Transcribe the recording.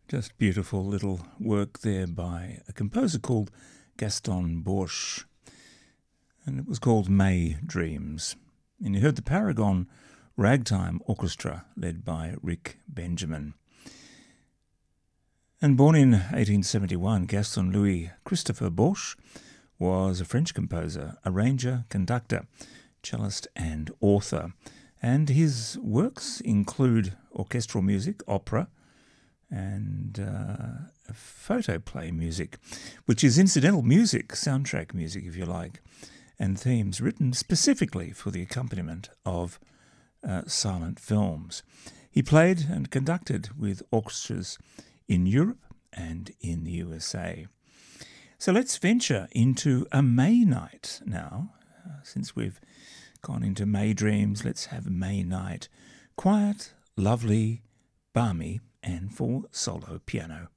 Just beautiful little work there by a composer called Gaston Borch, and it was called May Dreams. And you heard the Paragon Ragtime Orchestra led by Rick Benjamin. And born in 1871, Gaston Louis Christopher Borch was a French composer, arranger, conductor, cellist and author. And his works include orchestral music, opera, and photoplay music, which is incidental music, soundtrack music if you like, and themes written specifically for the accompaniment of silent films. He played and conducted with orchestras in Europe and in the USA. So let's venture into a May night now. Since we've gone into May Dreams, let's have a May night. Quiet, lovely, balmy, and for solo piano.